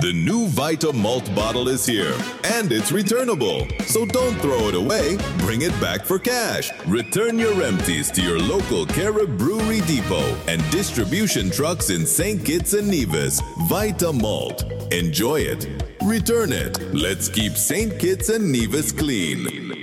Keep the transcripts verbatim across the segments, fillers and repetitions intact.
The new Vita Malt bottle is here, and it's returnable. So don't throw it away, bring it back for cash. Return your empties to your local Carib Brewery Depot and distribution trucks in Saint Kitts and Nevis. Vita Malt. Enjoy it. Return it. Let's keep Saint Kitts and Nevis clean.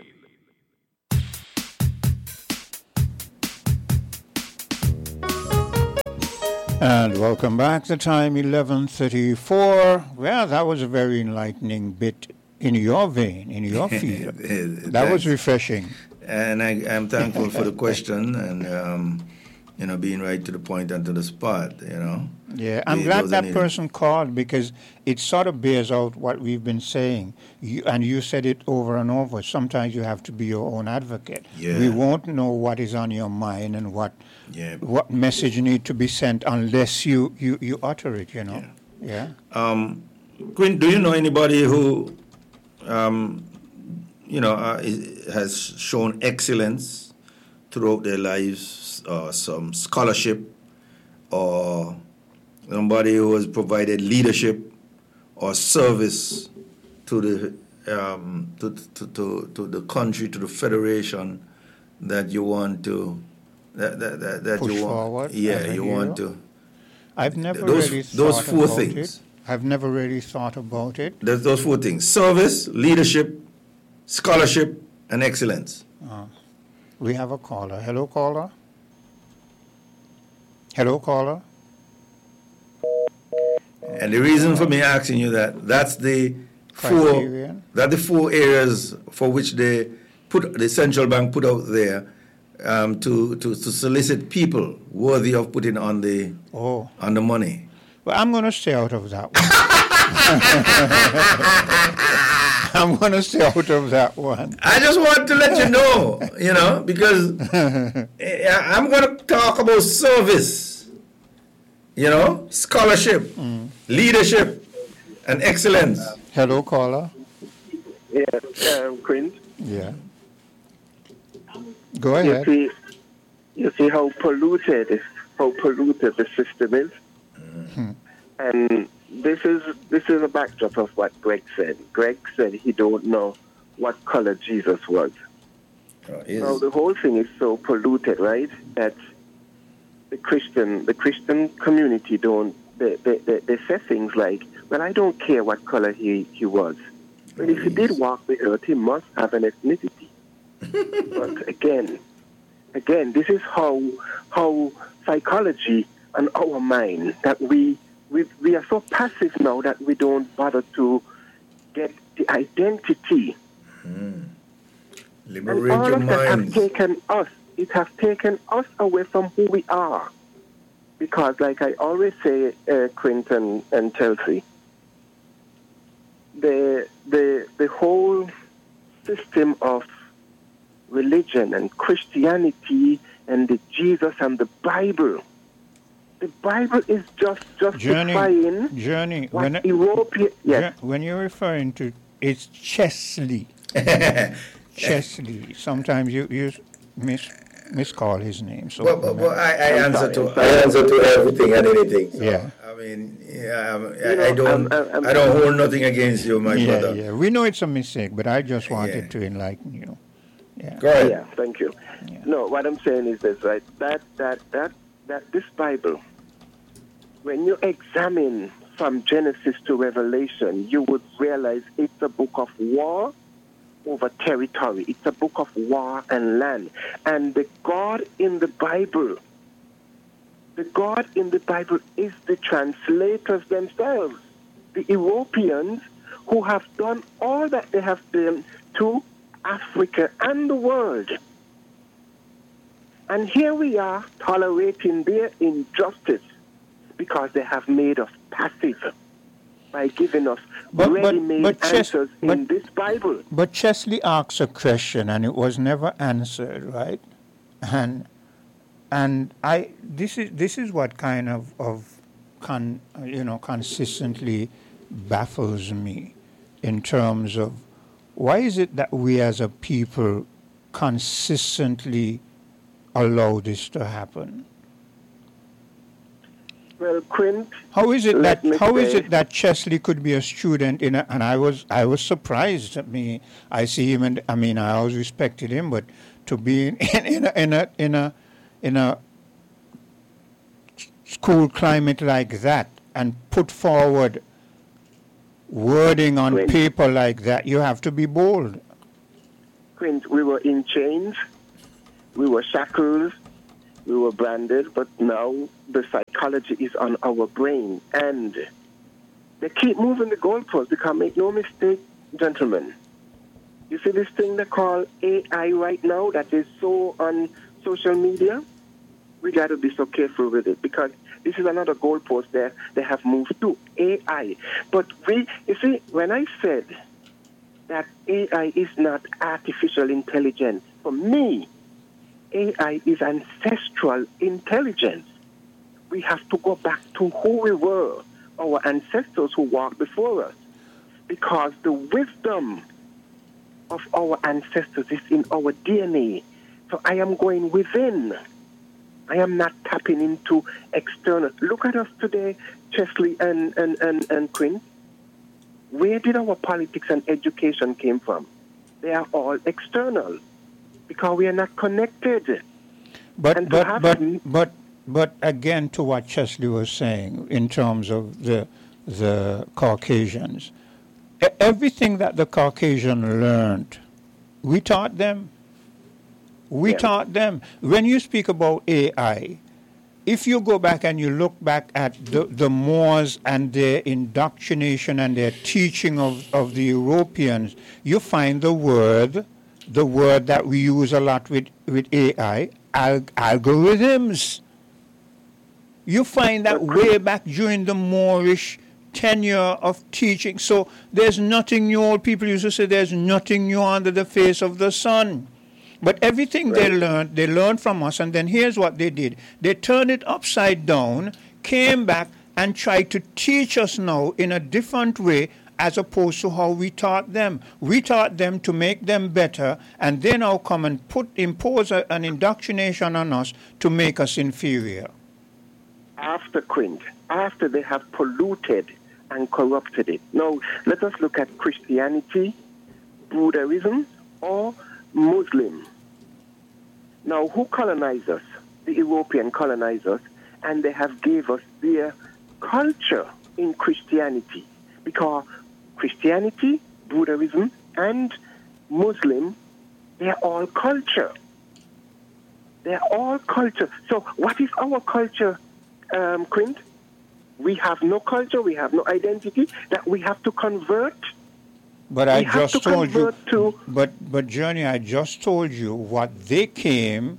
And welcome back. The time eleven thirty-four. Well, that was a very enlightening bit in your vein, in your field. That was refreshing. And I, I'm thankful for the question and, um, you know, being right to the point and to the spot, you know. Yeah, I'm glad that person called because it sort of bears out what we've been saying. You, and you said it over and over. Sometimes you have to be your own advocate. Yeah. We won't know what is on your mind and what yeah. what message need to be sent unless you, you, you utter it, you know. Yeah. yeah? Um, Quinn, do you know anybody who, um, you know, uh, is, has shown excellence throughout their lives, uh, some scholarship, or somebody who has provided leadership or service to the um, to, to, to, to the country, to the federation that you want to that that, that, that push you want, forward? yeah, you want to. I've never those, really those thought four about things. it. I've never really thought about it. There's those four things: service, leadership, scholarship, and excellence. Uh, we have a caller. Hello, caller. Hello, caller. And the reason for me asking you that, that's the Criterion. four, that the four areas for which they put the central bank put out there um, to, to to solicit people worthy of putting on the oh. on the money. Well, I'm going to stay out of that one. I'm going to stay out of that one. I just want to let you know, you know, because I'm going to talk about service, you know, scholarship, mm. leadership, and excellence. Hello, caller. Yeah, um, Quinn. Yeah. Go ahead. You see, you see how polluted, how polluted the system is, mm. and this is this is a backdrop of what Greg said. Greg said he don't know what color Jesus was. Oh, yes. Now the whole thing is so polluted, right? That the Christian the Christian community don't they they, they, they say things like, "Well, I don't care what color he, he was. But if he did walk the earth, he must have an ethnicity." But again, again, this is how how psychology and our mind that we we we are so passive now that we don't bother to get the identity. Mm. And Liberate all your of that have minds. taken us. It has taken us away from who we are. Because, like I always say, uh, Quinton and Chelsea, the the the whole system of religion and Christianity and the Jesus and the Bible, the Bible is just justifying Journey, journey. what When, European. Yes. when you're referring to, it's Chesley. Chesley. Sometimes you you mis miscall his name. So Well, well, well I, I I'm answer sorry, to I answer to everything and anything. So, Yeah. I mean, yeah, I'm- You I, know, I don't I'm- I'm- I don't hold nothing against you, my yeah, brother. yeah. We know it's a mistake, but I just wanted Yeah. to enlighten you. Yeah. Go ahead. Yeah, thank you. Yeah. No, what I'm saying is this, right? That that that that this Bible, when you examine from Genesis to Revelation, you would realize it's a book of war over territory. It's a book of war and land. And the God in the Bible, the God in the Bible is the translators themselves, the Europeans who have done all that they have done to Africa and the world. And here we are tolerating their injustice because they have made us passive by giving us But- but- ready-made but Ches- answers in but- this Bible. But Chesley asked a question and it was never answered, right? And and I this is this is what kind of of con, you know consistently baffles me in terms of why is it that we as a people consistently allow this to happen? Well, Quint. How is it let that me how is say- it that Chesley could be a student in a, and I was I was surprised. I mean, I see him and I mean I always respected him, but to be in, in, a, in a in a in a school climate like that and put forward wording on Quint. paper like that, you have to be bold. Quint, we were in chains, we were shackled, we were branded, but now the psychology is on our brain. And they keep moving the goalposts because make no mistake, gentlemen. You see this thing they call A I right now that is so on social media? We got to be so careful with it because this is another goalpost there they have moved to, A I. But we, you see, when I said that A I is not artificial intelligence, for me, A I is ancestral intelligence. We have to go back to who we were, our ancestors who walked before us, because the wisdom of our ancestors is in our D N A. So I am going within. I am not tapping into external. Look at us today, Chesley and, and, and, and Quinn. Where did our politics and education came from? They are all external because we are not connected. But And to but have- but but but again, to what Chesley was saying in terms of the the Caucasians, e- everything that the Caucasian learned, we taught them. We Yeah. taught them. When you speak about A I, if you go back and you look back at the, the Moors and their indoctrination and their teaching of, of the Europeans, you find the word, the word that we use a lot with, with A I, alg- algorithms. You find that way back during the Moorish tenure of teaching. So there's nothing new. Old people used to say there's nothing new under the face of the sun. But everything they learned, they learned from us, and then here's what they did. They turned it upside down, came back, and tried to teach us now in a different way as opposed to how we taught them. We taught them to make them better, and they now come and put impose a, an indoctrination on us to make us inferior. After Quint, after they have polluted and corrupted it. Now, let us look at Christianity, Buddhism, or Muslim. Now, who colonized us? The European colonized us, and they have gave us their culture in Christianity. Because Christianity, Buddhism, and Muslim, they're all culture. They're all culture. So what is our culture, um, Quint? We have no culture, we have no identity, that we have to convert. But I We have just to told you, convert to- but but Journey, I just told you what they came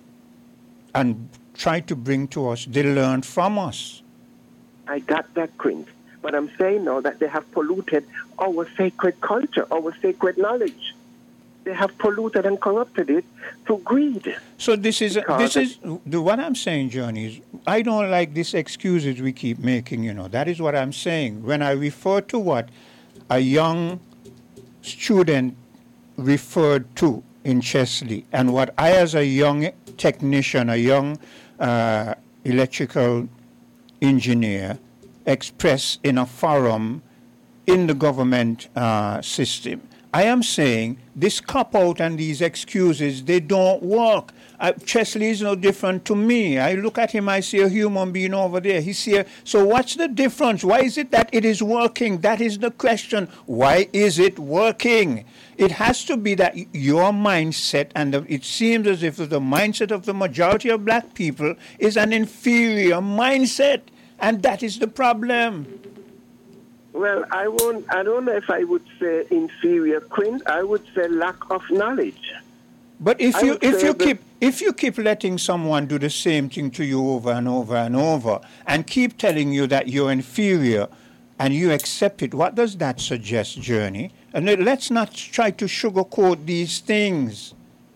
and tried to bring to us. They learned from us. I got that, Quint. But I'm saying now that they have polluted our sacred culture, our sacred knowledge. They have polluted and corrupted it to greed. So this is Because this is the, what I'm saying, Johnny. Is I don't like these excuses we keep making. You know, that is what I'm saying when I refer to what a young student referred to in Chesley, and what I, as a young technician, a young uh, electrical engineer, express in a forum in the government uh, system. I am saying this cop-out and these excuses, they don't work. Uh, Chesley is no different to me. I look at him, I see a human being over there. He's here. So what's the difference? Why is it that it is working? That is the question. Why is it working? It has to be that your mindset, and the, it seems as if the mindset of the majority of black people is an inferior mindset. And that is the problem. Well, I won't. I don't know if I would say inferior, Quint. I would say lack of knowledge. But if I you would if say you that- keep if you keep letting someone do the same thing to you over and over and over and keep telling you that you're inferior and you accept it, what does that suggest, Journey? And let- let's not try to sugarcoat these things.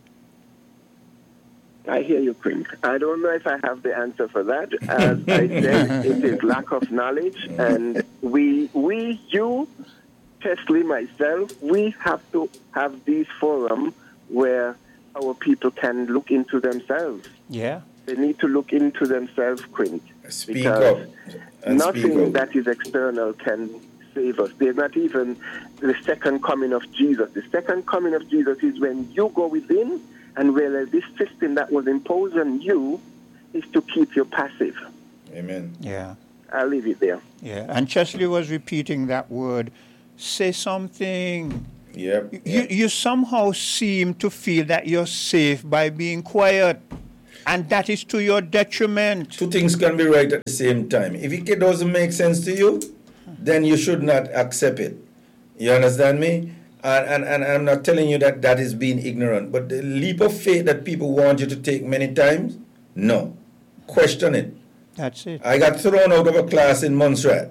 I hear you, Quint. I don't know if I have the answer for that. As I said, it is lack of knowledge, and we, we, you, Chesley, myself, we have to have these forums where our people can look into themselves. Yeah. They need to look into themselves, Quint. Speak because up. And nothing speak up. that is external can save us. There's not even the second coming of Jesus. The second coming of Jesus is when you go within and realize this system that was imposed on you is to keep you passive. Amen. Yeah. I'll leave it there. Yeah. And Chesley was repeating that word, say something. Yep. You, yep. you somehow seem to feel that you're safe by being quiet. And that is to your detriment. Two things can be right at the same time. If it doesn't make sense to you, then you should not accept it. You understand me? And, and, and I'm not telling you that that is being ignorant. But the leap of faith that people want you to take many times, no. Question it. That's it. I got thrown out of a class in Montserrat.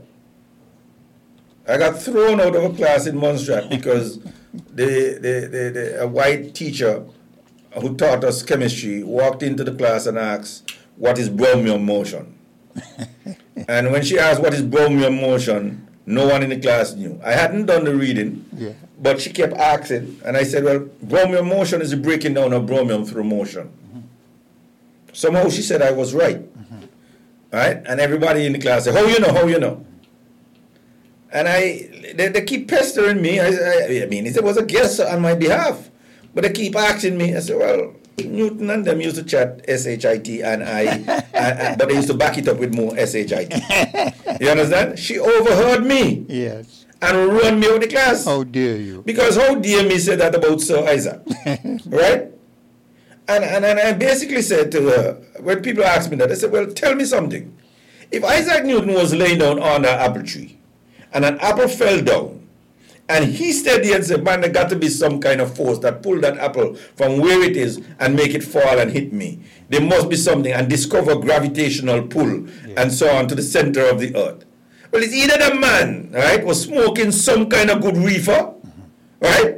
I got thrown out of a class in Montserrat because the, the, the, the, a white teacher who taught us chemistry walked into the class and asked, what is Brownian motion? And when she asked what is Brownian motion, no one in the class knew. I hadn't done the reading, Yeah. but she kept asking, and I said, well, Brownian motion is the breaking down of bromine through motion. Mm-hmm. Somehow she said I was right. Mm-hmm. Right? And everybody in the class said, how you know, how you know? And I, they, they keep pestering me. I, I, I mean, it was a guess on my behalf. But they keep asking me. I said, well, Newton and them used to chat S H I T and I, and, and, but they used to back it up with more S H I T. You understand? She overheard me. Yes. And run me out of the class. How dare you? Because how dare me say that about Sir Isaac? Right? And, and, and I basically said to her, when people ask me that, I said, well, tell me something. If Isaac Newton was laying down under an apple tree, and an apple fell down, and he stayed there and said, man, there got to be some kind of force that pulled that apple from where it is and make it fall and hit me. There must be something, and discover gravitational pull, yeah. and so on to the center of the earth. Well, it's either the man, right, was smoking some kind of good reefer, mm-hmm. right,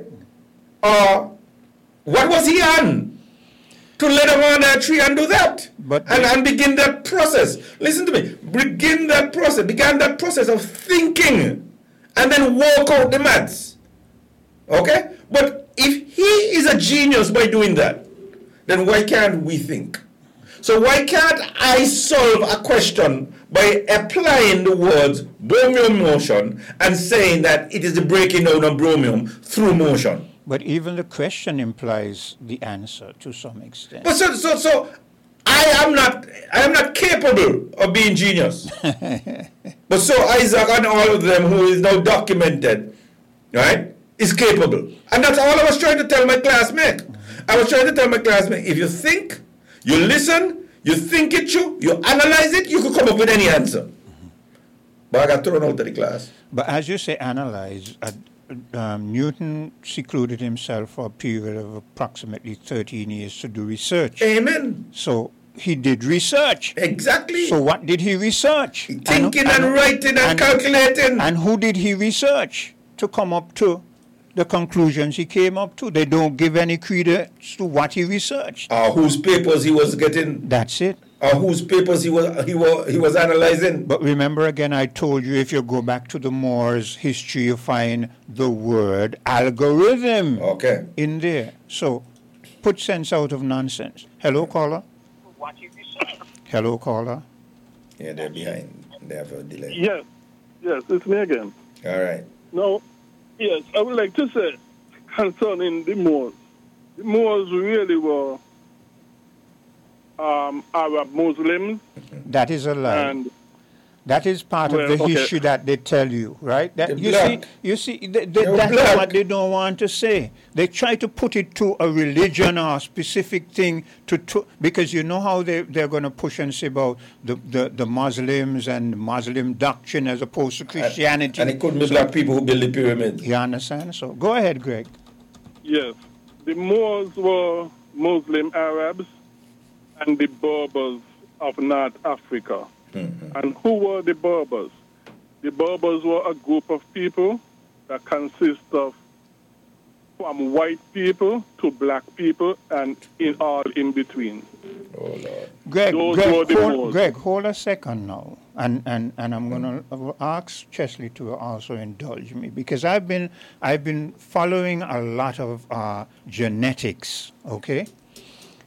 or what was he on to let him on that tree and do that? But and, and begin that process. Listen to me. Begin that process. Begin that process of thinking. And then walk out the maths. Okay? But if he is a genius by doing that, then why can't we think? So why can't I solve a question by applying the words bromium motion and saying that it is the breaking down of bromium through motion? But even the question implies the answer to some extent. But so so so I am not I am not capable of being genius. But so Isaac and all of them who is now documented, right, is capable. And that's all I was trying to tell my classmate. Mm-hmm. I was trying to tell my classmate, if you think, you listen, you think it through, you analyze it, you could come up with any answer. Mm-hmm. But I got thrown out of the class. But as you say, analyze, uh, um, Newton secluded himself for a period of approximately thirteen years to do research. Amen. So he did research. Exactly. So what did he research? Thinking and, and, and writing and, and calculating. And who did he research to come up to the conclusions he came up to? They don't give any credence to what he researched. Or whose papers he was getting. That's it. Or whose papers he was he was he was analyzing. But remember again, I told you, if you go back to the Moore's history, you find the word algorithm okay. in there. So put sense out of nonsense. Hello, caller. Hello, caller. Yeah, they're behind. They have a delay. Yes, yes, it's me again. All right. Now, yes, I would like to say concerning the Moors. The Moors really were um, Arab Muslims. That is a lie. And that is part well, of the okay. history that they tell you, right? That They're you black. see, you see, they, they, They're that's black. what they don't want to say. They try to put it to a religion or a specific thing to, to because you know how they they're going to push and say about the, the, the Muslims and Muslim doctrine as opposed to Christianity. And, and it couldn't be black people who built the pyramids. You understand? So go ahead, Greg. yes, the Moors were Muslim Arabs and the Berbers of North Africa. Mm-hmm. And who were the Berbers? The Berbers were a group of people that consist of from white people to black people and in all in between. Oh, Lord. Greg, Those Greg, were the hold, Moors. Greg, hold a second now, and and, and I'm going to ask Chesley to also indulge me because I've been I've been following a lot of uh, genetics, okay,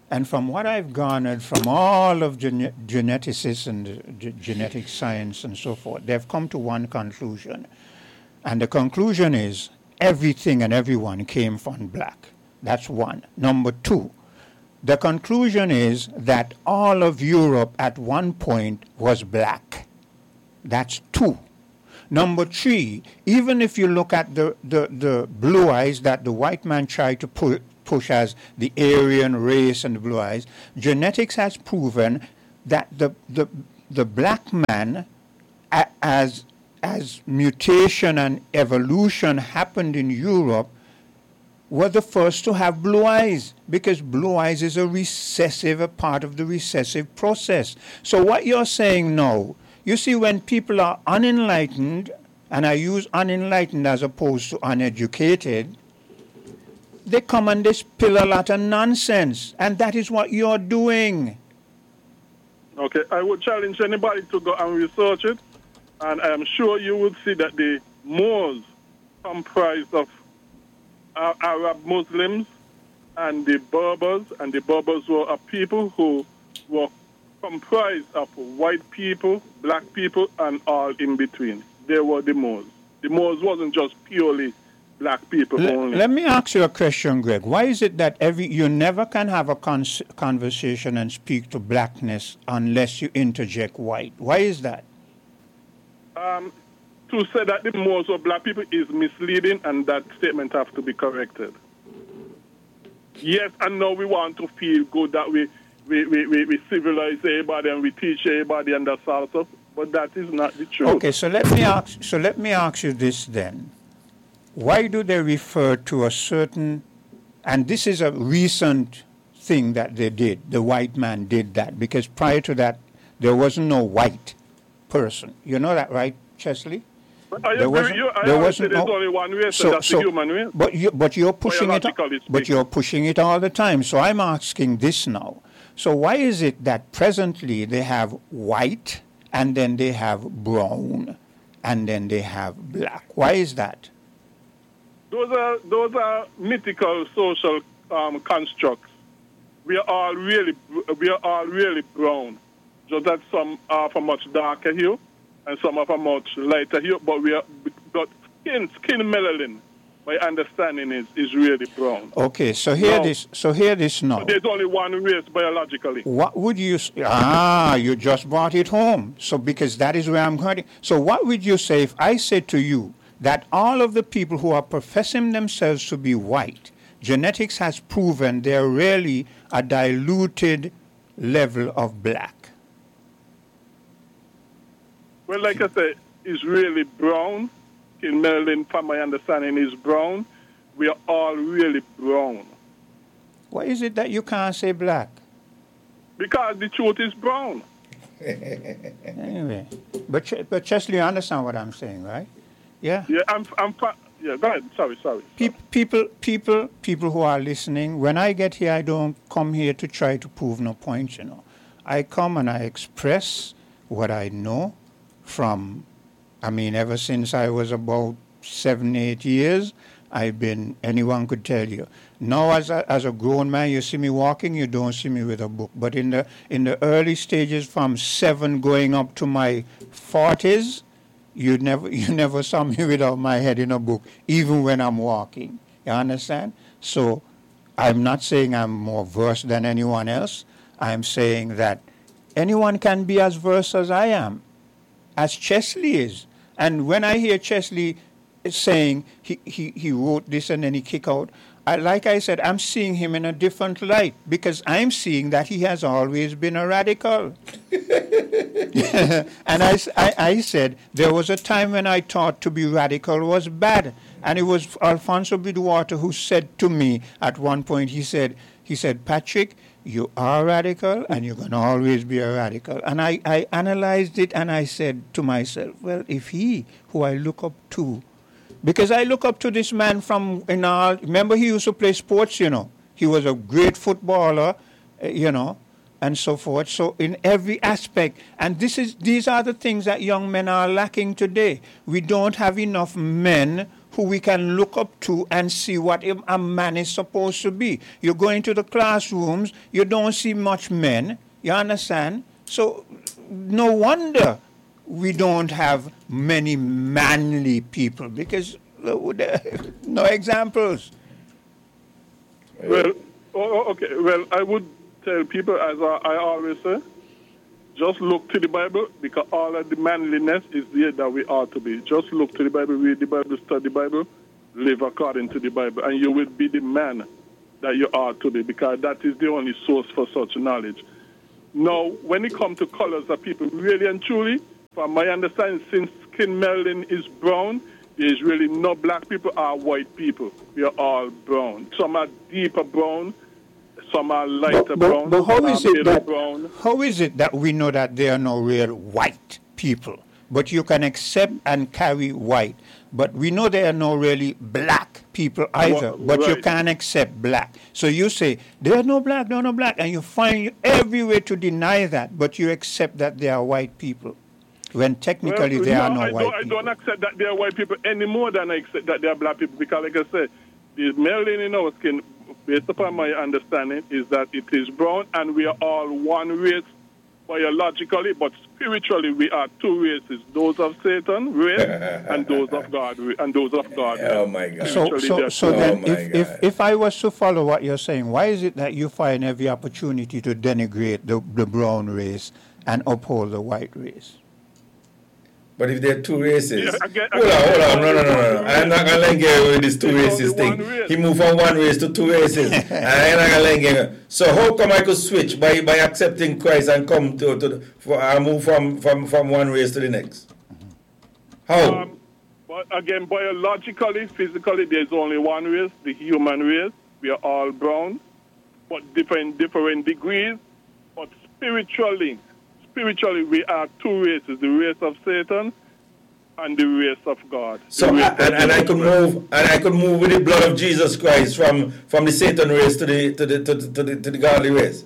And from what I've garnered from all of gene- geneticists and uh, ge- genetic science and so forth, they've come to one conclusion. And the conclusion is everything and everyone came from black. That's one. Number two, the conclusion is that all of Europe at one point was black. That's two. Number three, even if you look at the, the, the blue eyes that the white man tried to pu- push as the Aryan race and the blue eyes, genetics has proven that the, the, the black man, a- as, as mutation and evolution happened in Europe, were the first to have blue eyes, because blue eyes is a recessive, a part of the recessive process. So what you're saying now, you see, when people are unenlightened, and I use unenlightened as opposed to uneducated, they come and they spill a lot of nonsense, and that is what you're doing. Okay, I would challenge anybody to go and research it, and I am sure you would see that the Moors comprised of uh, Arab Muslims and the Berbers, and the Berbers were a people who were comprised of white people, black people, and all in between. They were the Moors. The Moors wasn't just purely black people Let, only. let me ask you a question, Greg. Why is it that every you never can have a cons- conversation and speak to blackness unless you interject white? Why is that? Um, to say that the Moors were black people is misleading, and that statement has to be corrected. Yes, and now we want to feel good that we we, we, we, we civilize everybody and we teach everybody and that sort of stuff, but that is not the truth. Okay, so let me ask. So let me ask you this then: why do they refer to a certain? And this is a recent thing that they did. The white man did that because prior to that, there wasn't no white person. You know that, right, Chesley? I There agree. wasn't- You, I there always wasn't say there's no- only one race, So- and that's so- the human race. But you, but you're pushing it. Biologically But speaking. you're pushing it all the time. So I'm asking this now. So why is it that presently they have white and then they have brown and then they have black? Why is that? Those are those are mythical social um, constructs. We are all really we are all really brown. Just that some are of a much darker hue and some of a much lighter hue. But we are but skin skin melanin, my understanding is, is really brown. Okay, so hear No. this. So hear this now. There's only one race biologically. What would you s- ah? You just brought it home. So because that is where I'm going. So what would you say if I said to you that all of the people who are professing themselves to be white, genetics has proven they're really a diluted level of black? Well, like I said, it's really brown. In melanin, from my understanding, is brown. We are all really brown. Why is it that you can't say black? Because the truth is brown. Anyway, but Ch- but Chesley, you understand what I'm saying, right? Yeah. Yeah, I'm, I'm, fa- yeah, go ahead. Sorry, sorry. Pe- people, people, people who are listening. When I get here, I don't come here to try to prove no points. You know, I come and I express what I know from. I mean, ever since I was about seven, eight years, I've been. Anyone could tell you. Now, as a, as a grown man, you see me walking. You don't see me with a book. But in the in the early stages, from seven going up to my forties. You never, you never saw me without my head in a book, even when I'm walking. You understand? So, I'm not saying I'm more versed than anyone else. I'm saying that anyone can be as versed as I am, as Chesley is. And when I hear Chesley saying he, he, he wrote this and then he kicked out, I, like I said, I'm seeing him in a different light because I'm seeing that he has always been a radical. And I, I, I said there was a time when I thought to be radical was bad. And it was Alfonso Bidwater who said to me at one point, he said, he said, Patrick, you are radical and you're going to always be a radical. And I, I analyzed it and I said to myself, well, if he, who I look up to, because I look up to this man from, in our, remember he used to play sports, you know. He was a great footballer, uh, you know, and so forth. So in every aspect, and this is these are the things that young men are lacking today. We don't have enough men who we can look up to and see what a man is supposed to be. You go into the classrooms, you don't see much men, you understand? So no wonder we don't have many manly people, because no examples. Well, oh, okay, well, I would tell people, as I, I always say, just look to the Bible, because all of the manliness is there that we ought to be. Just look to the Bible, read the Bible, study the Bible, live according to the Bible, and you will be the man that you ought to be, because that is the only source for such knowledge. Now, when it comes to colors of people, really and truly, from my understanding, since skin melanin is brown, there is really no black people or white people. We are all brown. Some are deeper brown, some are lighter but, but, brown, but how some is are it middle that, brown. How is it that we know that there are no real white people, but you can accept and carry white? But we know there are no really black people either, Well, but you right. can't accept black. So you say, there are no black, there are no black, and you find every way to deny that, but you accept that there are white people, when technically Well, there no, are no I white don't, I people. don't accept that they are white people any more than I accept that they are black people, because, like I said, the melanin in our skin, based upon my understanding, is that it is brown, and we are all one race biologically, but spiritually we are two races: those of Satan race and those of God and those of God. Oh my God! So, Spiritually, so, they're so two. then, Oh, my if, if, God. if I was to follow what you're saying, why is it that you find every opportunity to denigrate the, the brown race and uphold the white race? But if there are two races, Yeah, again- hold on, hold on, no, no, no, again- no. I'm not gonna let him with this two There's races only thing. one race. He moved from one race to two races, and I'm not gonna let him. So how come I could switch by, by accepting Christ and come to to the, for, I move from, from from one race to the next? How? Um, but again, biologically, physically, there's only one race, the human race. We are all brown, but different different degrees. But spiritually, spiritually, we are two races: the race of Satan and the race of God. The So race I, of and, and I Jesus could Christ. move and I could move with the blood of Jesus Christ from, from the Satan race to the to the to the, to the, to the godly race.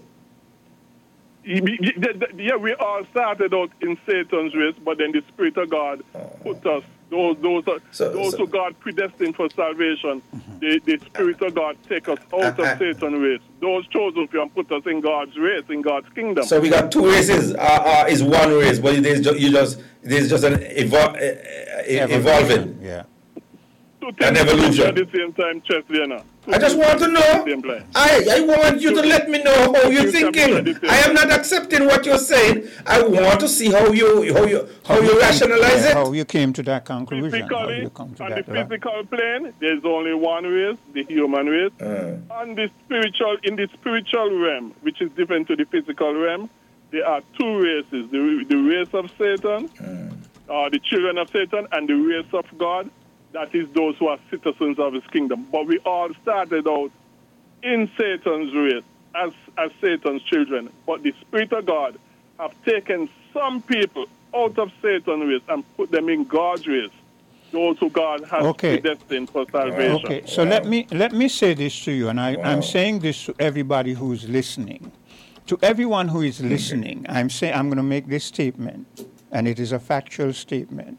Yeah, we all started out in Satan's race, but then the Spirit of God put us, those those, are, So- those so- who God predestined for salvation, the, the Spirit of God take us out Uh, uh, of Satan's race. Those chosen few and put us in God's race, in God's kingdom. So we got two races. Uh, uh, is one race, but there's ju- you just there's just an evol- uh, uh, evolving. Yeah. Two an things evolution. at the same time, Chesley. I just want to know. Same place. I, I want you to let me know how you're You can be thinking. ready. I am not accepting what you're saying. I want to see how you how you how you rationalize Yeah, how it. you came to that conclusion? How Physically, you come to on that? the right? physical plane, there's only one race, the human race. Uh, On the spiritual, in the spiritual realm, which is different to the physical realm, there are two races: the, the race of Satan, uh, the children of Satan, and the race of God. That is those who are citizens of His kingdom. But we all started out in Satan's race as as Satan's children. But the Spirit of God have taken some people out of Satan's race and put them in God's race. Those who God has Okay. predestined for salvation. Okay, so Wow. let me let me say this to you, and I, Wow. I'm saying this to everybody who's listening. To everyone who is listening, I'm saying I'm going to make this statement, and it is a factual statement.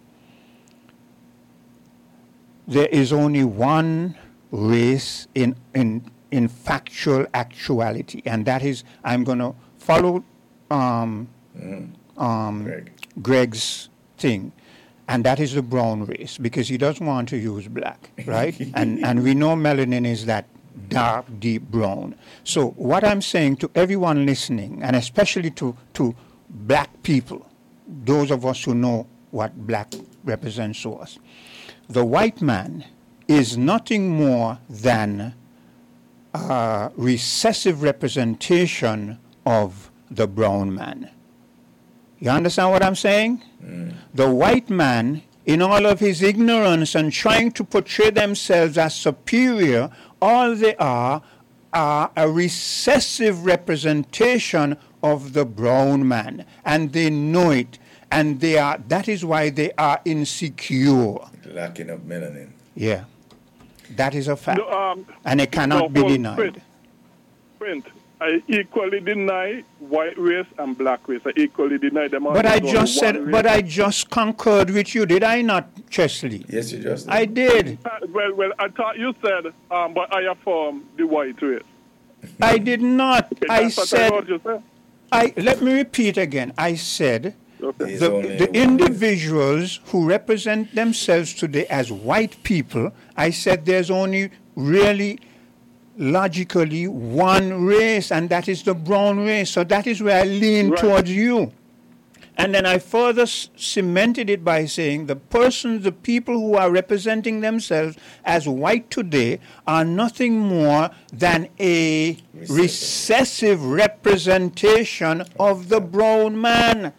There is only one race in in in factual actuality, and that is I'm going to follow um, um, Greg. Greg's thing, and that is the brown race, because he doesn't want to use black, right? and and we know melanin is that dark, deep brown. So what I'm saying to everyone listening, and especially to to black people, those of us who know what black represents to us, the white man is nothing more than a recessive representation of the brown man. You understand what I'm saying? Mm. The white man, in all of his ignorance and trying to portray themselves as superior, all they are are a recessive representation of the brown man. And they know it. And they are, that is why they are insecure. Lacking of melanin. Yeah. That is a fact. No, um, and it cannot no, be hold- denied. Print, print. I equally deny white race and black race. I equally deny them. But I just said, but I just concurred with you, did I not, Chesley? Yes, you just did. I did. Uh, well, well, I thought you said, um, but I affirm the white race. I did not. Okay, I that's what said, I heard you say. I, let me repeat again. I said, Okay. the, only the one. individuals who represent themselves today as white people, I said there's only really logically one race, and that is the brown race. So that is where I lean Right. towards you. And then I further s- cemented it by saying the persons, the people who are representing themselves as white today are nothing more than a Recessive. recessive representation of the brown man.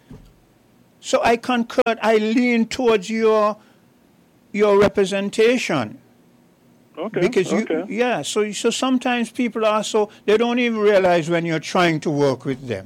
So I concur, I lean towards your your representation. Okay. Because you, okay. yeah, so so sometimes people are so, they don't even realize when you're trying to work with them.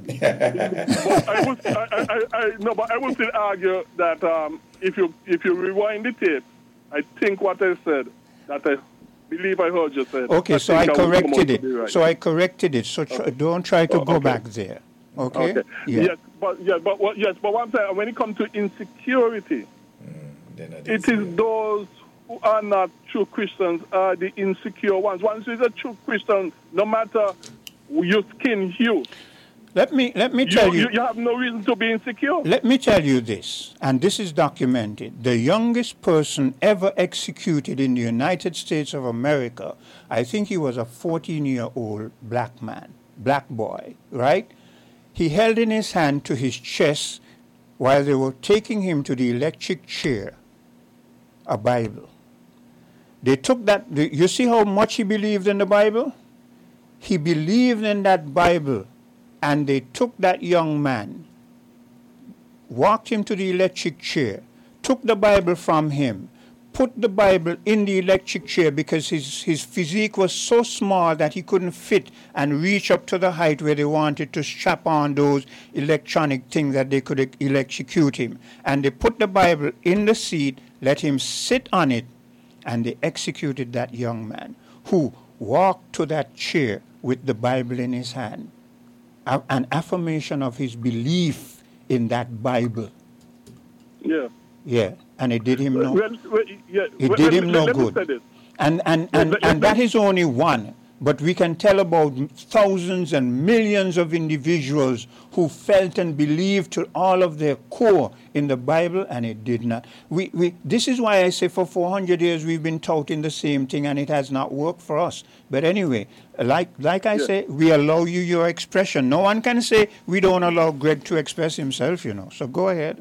But I would, I, I, I, I, no, but I would still argue that um, if you if you rewind the tape, I think what I said, that I believe I heard you said. Okay, so I think would come out corrected to it. be right. So I corrected it. So tr- don't try to Oh, go okay. back there. Okay? Okay. Yeah. Yes, but yes, but what, yes, but one thing, when it comes to insecurity, Then I did it say is that. those who are not true Christians are the insecure ones. Once you're a true Christian, no matter your skin hue, Let me let me you, tell you. you, you have no reason to be insecure. Let me tell you this, and this is documented. The youngest person ever executed in the United States of America, I think he was a fourteen-year-old black man, black boy, right? He held in his hand to his chest while they were taking him to the electric chair, a Bible. They took that, you see how much he believed in the Bible? He believed in that Bible, and they took that young man, walked him to the electric chair, took the Bible from him, put the Bible in the electric chair because his, his physique was so small that he couldn't fit and reach up to the height where they wanted to strap on those electronic things that they could electrocute him. And they put the Bible in the seat, let him sit on it, and they executed that young man who walked to that chair with the Bible in his hand. A- an affirmation of his belief in that Bible. Yeah. Yeah, and it did him no, Well, well, yeah, it well, did let him me- no let me good. say this. And and and, let- and let- that is only one. But we can tell about thousands and millions of individuals who felt and believed to all of their core in the Bible, and it did not. We, we, this is why I say for four hundred years we've been touting the same thing, and it has not worked for us. But anyway, like, like I Yeah. say, we allow you your expression. No one can say we don't allow Greg to express himself, you know. So go ahead.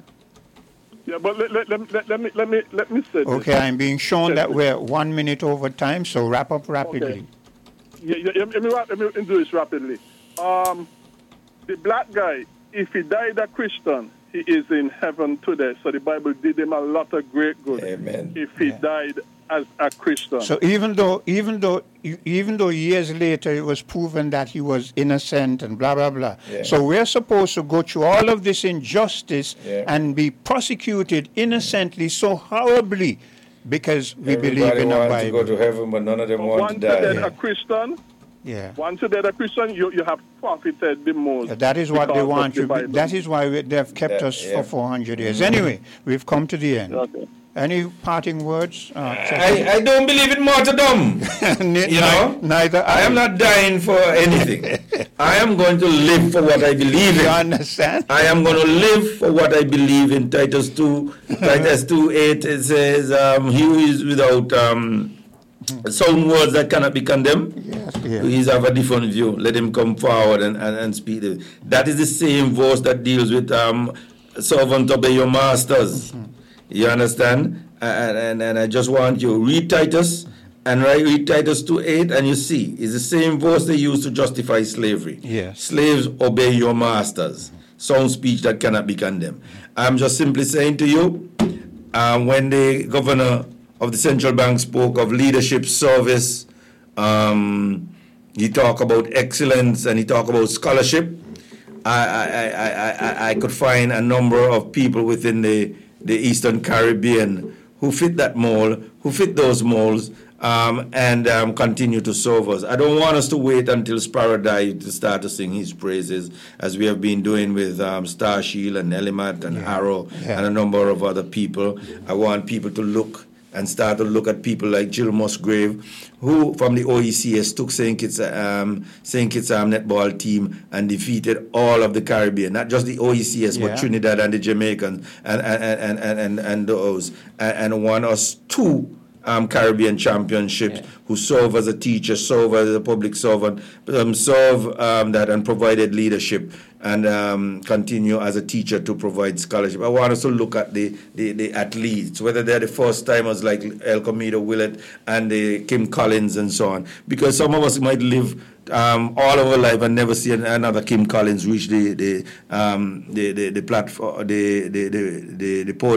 Yeah, but let, let, let, let, let me let me let me say this. Okay, I'm being shown that Yes. we're one minute over time, so wrap up rapidly. Yeah, yeah, let me let me do this rapidly. Um, the black guy, if he died a Christian, he is in heaven today. So the Bible did him a lot of great good. Amen. If he Yeah. died as a Christian. So even though, even though, even though years later it was proven that he was innocent and blah blah blah, Yeah. so we're supposed to go through all of this injustice Yeah. and be prosecuted innocently so horribly because we Everybody believe in a wants to go Bible. to heaven, but none of them want once to you're die. dead Yeah. a Christian, Yeah. once you're dead a Christian, you, you have profited the most. That is what they because of want the you. Bible. That is why we, they've kept That- us yeah. for four hundred years. Anyway, we've come to the end. Okay. Any parting words? Uh, I, I don't believe in martyrdom. Ni- You know? neither I am not dying for anything. I am going to live for what I believe You in. understand? I am going to live for what I believe in. Titus two, Titus two eight, it says, um, he who is without um, sound words that cannot be condemned. Yes, yeah. He's have a different view. Let him come forward and, and, and speak. That is the same verse that deals with um, servant obey your masters. You understand? And, and, and I just want you read Titus and write, read Titus two eight, and you see it's the same verse they use to justify slavery. Yes. Slaves obey your masters. Sound speech that cannot be condemned. I'm just simply saying to you, um, when the governor of the central bank spoke of leadership, service, um, he talked about excellence and he talked about scholarship. I, I, I, I, I, I could find a number of people within the, the Eastern Caribbean who fit that mold, who fit those molds, um, and um, continue to serve us. I don't want us to wait until Sparrow died to start to sing his praises, as we have been doing with um, Star Shield and Elimat and Yeah. Arrow Yeah. and a number of other people. I want people to look and start to look at people like Jill Musgrave, who from the O E C S took Saint Kitts um, Saint Kitts um, netball team and defeated all of the Caribbean, not just the O E C S, Yeah. but Trinidad and the Jamaicans and and and and and, and those, and, and won us two um, Caribbean championships. Yeah. Who serve as a teacher, serve as a public servant, um, serve um, that and provided leadership, and um, continue as a teacher to provide scholarship. I want us to look at the, the, the athletes, whether they're the first timers like El Comido Willett and the Kim Collins and so on, because some of us might live um, all of our life and never see another Kim Collins reach the the um, the, the, the platform, the the the the, the podium.